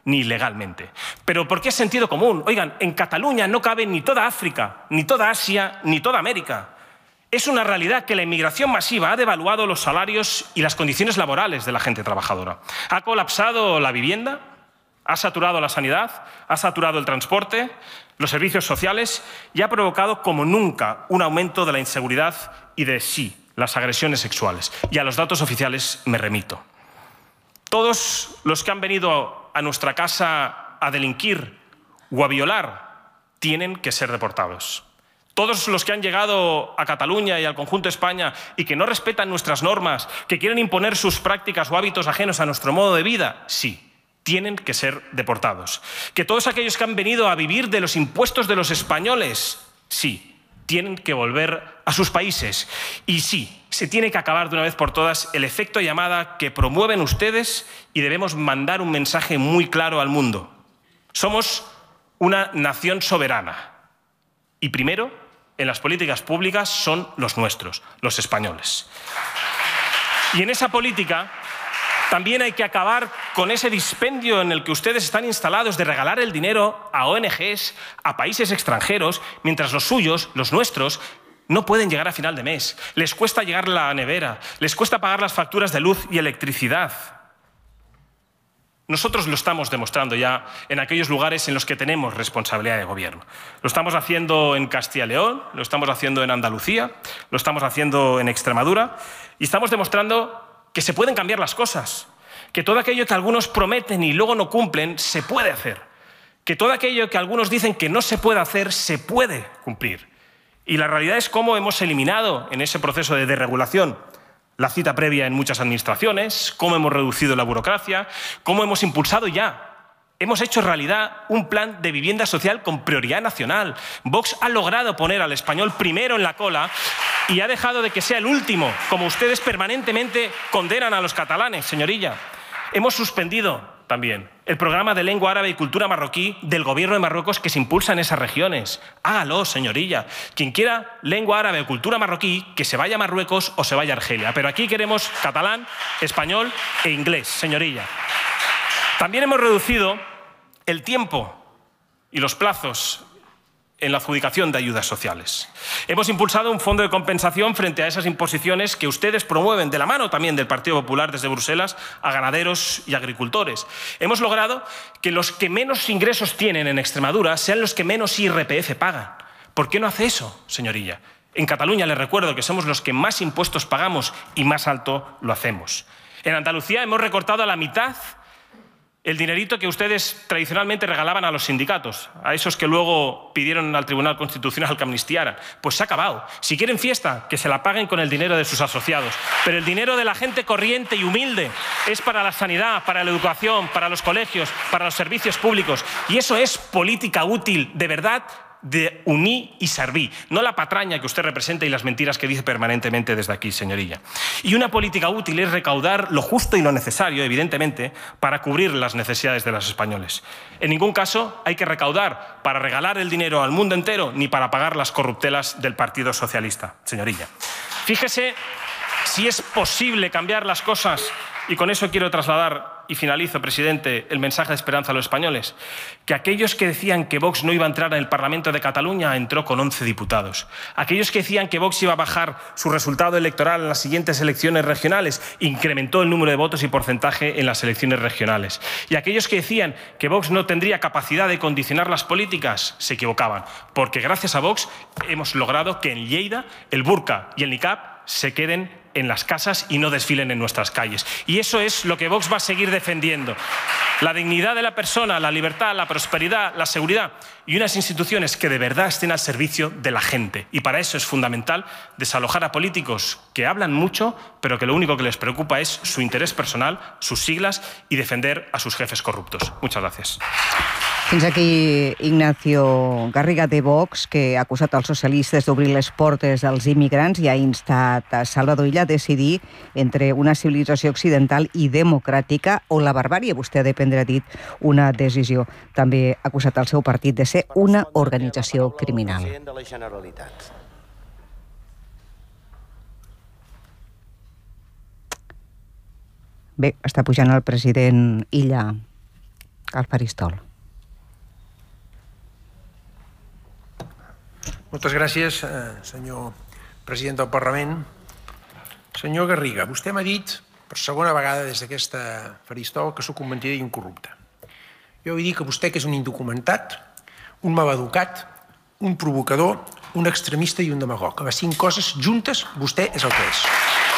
ni ilegalmente. Pero ¿por qué es sentido común? Oigan, en Cataluña no cabe ni toda África, ni toda Asia, ni toda América. Es una realidad que la inmigración masiva ha devaluado los salarios y las condiciones laborales de la gente trabajadora. Ha colapsado la vivienda, ha saturado la sanidad, ha saturado el transporte, los servicios sociales y ha provocado como nunca un aumento de la inseguridad y de las agresiones sexuales. Y a los datos oficiales me remito. Todos los que han venido a nuestra casa a delinquir o a violar tienen que ser deportados. Todos los que han llegado a Cataluña y al conjunto de España y que no respetan nuestras normas, que quieren imponer sus prácticas o hábitos ajenos a nuestro modo de vida, sí, tienen que ser deportados. Que todos aquellos que han venido a vivir de los impuestos de los españoles, sí, tienen que volver a sus países. Y sí, se tiene que acabar de una vez por todas el efecto llamada que promueven ustedes y debemos mandar un mensaje muy claro al mundo. Somos una nación soberana y primero, en las políticas públicas son los nuestros, los españoles. Y en esa política también hay que acabar con ese dispendio en el que ustedes están instalados de regalar el dinero a ONGs, a países extranjeros, mientras los suyos, los nuestros, no pueden llegar a final de mes. Les cuesta llegar a la nevera, les cuesta pagar las facturas de luz y electricidad. Nosotros lo estamos demostrando ya en aquellos lugares en los que tenemos responsabilidad de gobierno. Lo estamos haciendo en Castilla y León, lo estamos haciendo en Andalucía, lo estamos haciendo en Extremadura y estamos demostrando que se pueden cambiar las cosas, que todo aquello que algunos prometen y luego no cumplen se puede hacer, que todo aquello que algunos dicen que no se puede hacer se puede cumplir. Y la realidad es cómo hemos eliminado en ese proceso de desregulación la cita previa en muchas administraciones, cómo hemos reducido la burocracia, cómo hemos impulsado ya. Hemos hecho realidad un plan de vivienda social con prioridad nacional. Vox ha logrado poner al español primero en la cola y ha dejado de que sea el último, como ustedes permanentemente condenan a los catalanes, señorilla. Hemos suspendido también el programa de lengua árabe y cultura marroquí del gobierno de Marruecos que se impulsa en esas regiones. Hágalo, señorilla. Quien quiera lengua árabe o cultura marroquí, que se vaya a Marruecos o se vaya a Argelia. Pero aquí queremos catalán, español e inglés, señorilla. También hemos reducido el tiempo y los plazos en la adjudicación de ayudas sociales. Hemos impulsado un fondo de compensación frente a esas imposiciones que ustedes promueven de la mano también del Partido Popular desde Bruselas a ganaderos y agricultores. Hemos logrado que los que menos ingresos tienen en Extremadura sean los que menos IRPF pagan. ¿Por qué no hace eso, señorilla? En Cataluña les recuerdo que somos los que más impuestos pagamos y más alto lo hacemos. En Andalucía hemos recortado a la mitad el dinerito que ustedes tradicionalmente regalaban a los sindicatos, a esos que luego pidieron al Tribunal Constitucional que amnistiaran. Pues se ha acabado. Si quieren fiesta, que se la paguen con el dinero de sus asociados. Pero el dinero de la gente corriente y humilde es para la sanidad, para la educación, para los colegios, para los servicios públicos. Y eso es política útil, de verdad, de unir y servir, no la patraña que usted representa y las mentiras que dice permanentemente desde aquí, señorilla. Y una política útil es recaudar lo justo y lo necesario, evidentemente, para cubrir las necesidades de los españoles. En ningún caso hay que recaudar para regalar el dinero al mundo entero ni para pagar las corruptelas del Partido Socialista, señorilla. Fíjese si es posible cambiar las cosas. Y con eso quiero trasladar, y finalizo, presidente, el mensaje de esperanza a los españoles, que aquellos que decían que Vox no iba a entrar en el Parlamento de Cataluña entró con 11 diputados. Aquellos que decían que Vox iba a bajar su resultado electoral en las siguientes elecciones regionales incrementó el número de votos y porcentaje en las elecciones regionales. Y aquellos que decían que Vox no tendría capacidad de condicionar las políticas se equivocaban, porque gracias a Vox hemos logrado que en Lleida el burka y el niqab se queden en las casas y no desfilen en nuestras calles. Y eso es lo que Vox va a seguir defendiendo. La dignidad de la persona, la libertad, la prosperidad, la seguridad y unas instituciones que de verdad estén al servicio de la gente. Y para eso es fundamental desalojar a políticos que hablan mucho, pero que lo único que les preocupa es su interés personal, sus siglas y defender a sus jefes corruptos. Muchas gracias. Fins aquí Ignacio Garriga de Vox, que ha acusat els socialistes d'obrir les portes als immigrants i ha instat a Salvador Illa a decidir entre una civilització occidental i democràtica o la barbàrie. Vostè ha de prendre, ha dit, una decisió. També ha acusat el seu partit de ser una organització criminal. Bé, està pujant el president Illa al faristol. Moltes gràcies, senyor president del Parlament. Senyor Garriga, vostè m'ha dit per segona vegada des d'aquesta faristol que sóc un mentider i un corrupte. Jo vull dir que vostè que és un indocumentat, un maleducat, un provocador, un extremista i un demagog. Les 5 coses juntes, vostè és el que és.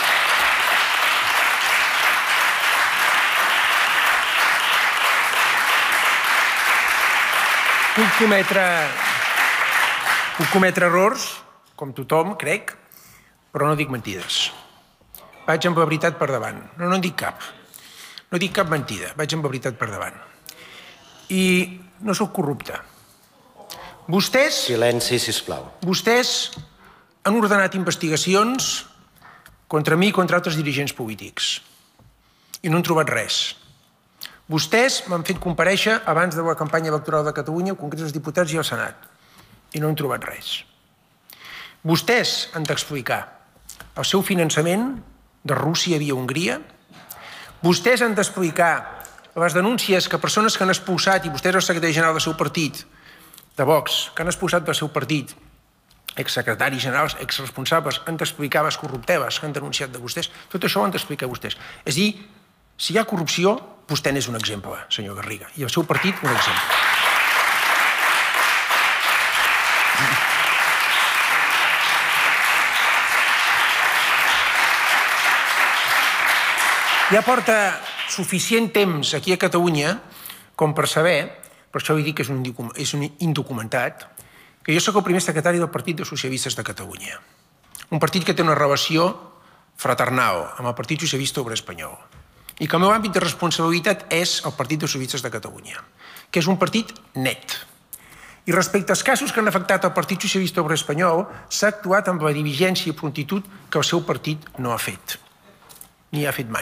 Puc cometre errors, com tothom, crec, però no dic mentides. Vaig amb la veritat per davant. No en dic cap. No dic cap mentida. Vaig amb la veritat per davant. I no sóc corrupte. Vostès... Silenci, sisplau. Vostès han ordenat investigacions contra mi i contra altres dirigents polítics. I no han trobat res. Vostès m'han fet comparèixer abans de la campanya electoral de Catalunya al Congrés dels Diputats i al Senat. I no han trobat res. Vostès han d'explicar el seu finançament de Rússia via Hongria. Vostès han d'explicar les denúncies que persones que han expulsat, i vostè és el secretari general del seu partit, de Vox, que han expulsat del seu partit, exsecretaris generals, exresponsables, han d'explicar les corrupteles que han denunciat de vostès. Tot això ho han d'explicar vostès. És a dir, si hi ha corrupció, vostè n'és un exemple, senyor Garriga, i el seu partit un exemple. Ja porta suficient temps aquí a Catalunya com per saber, per això vull dir que és un indocumentat, que jo sóc el primer secretari del Partit dels Socialistes de Catalunya. Un partit que té una relació fraternal amb el Partit Socialista Obrer Espanyol i que el meu àmbit de responsabilitat és el Partit dels Socialistes de Catalunya, que és un partit net. I respecte als casos que han afectat el Partit Socialista Obrer Espanyol, s'ha actuat amb la diligència i prontitud que el seu partit no ha fet, ni ha fet mai.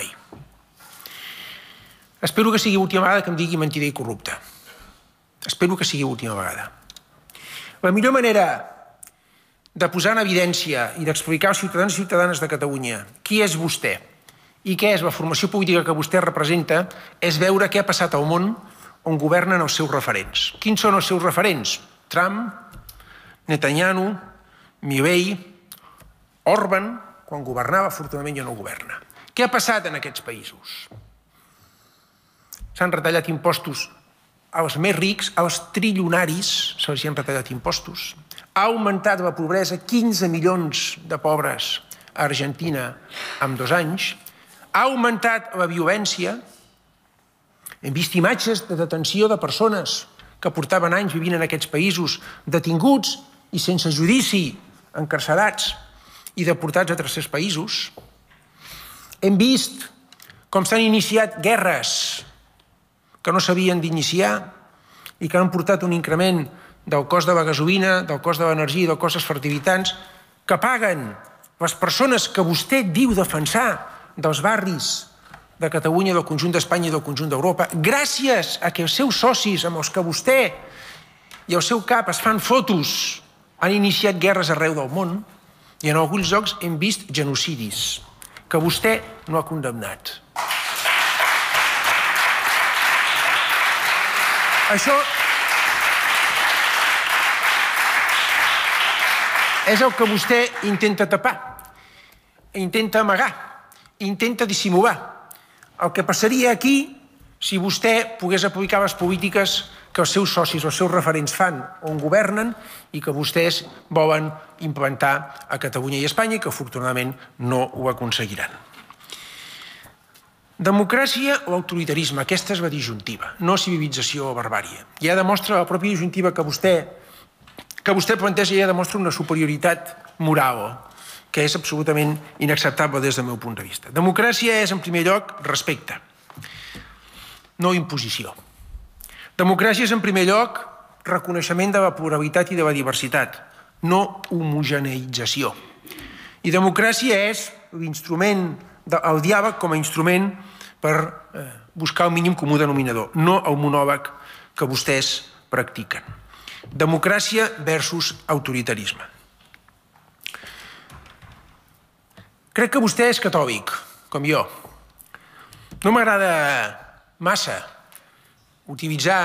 Espero que sigui l'última vegada que em digui mentider i corrupte. Espero que sigui l'última vegada. La millor manera de posar en evidència i d'explicar als ciutadans i ciutadanes de Catalunya qui és vostè i què és la formació política que vostè representa és veure què ha passat al món on governen els seus referents. Quins són els seus referents? Trump, Netanyahu, Milei, Orban, quan governava, afortunadament ja no governa. Què ha passat en aquests països? S'han retallat impostos als més rics, als trilionaris, se'ls han retallat impostos. Ha augmentat la pobresa, 15 milions de pobres a Argentina en 2 anys. Ha augmentat la violència. Hem vist imatges de detenció de persones que portaven anys vivint en aquests països, detinguts i sense judici, encarcerats i deportats a tercers països. Hem vist com s'han iniciat guerres que no s'havien d'iniciar i que han portat un increment del cost de la gasolina, del cost de l'energia i del cost dels fertilitzants que paguen les persones que vostè diu defensar dels barris de Catalunya, del conjunt d'Espanya i del conjunt d'Europa, gràcies a que els seus socis amb els que vostè i el seu cap es fan fotos han iniciat guerres arreu del món i en alguns llocs hem vist genocidis que vostè no ha condemnat. Això és el que vostè intenta tapar, intenta amagar, intenta dissimular. El que passaria aquí si vostè pogués aplicar les polítiques que els seus socis o els seus referents fan on governen i que vostès volen implantar a Catalunya i Espanya i que afortunadament no ho aconseguiran. Democràcia o autoritarisme, aquesta és la disjuntiva, no civilització o barbàrie. Ja demostra la pròpia disjuntiva que vostè planteja, ja demostra una superioritat moral que és absolutament inacceptable des del meu punt de vista. Democràcia és, en primer lloc, respecte, no imposició. Democràcia és, en primer lloc, reconeixement de la pluralitat i de la diversitat, no homogeneïtzació. I democràcia és l'instrument, el diàleg com a instrument per buscar el mínim comú denominador, no el monòleg que vostès practiquen. Democràcia versus autoritarisme. Crec que vostè és catòlic, com jo. No m'agrada massa utilitzar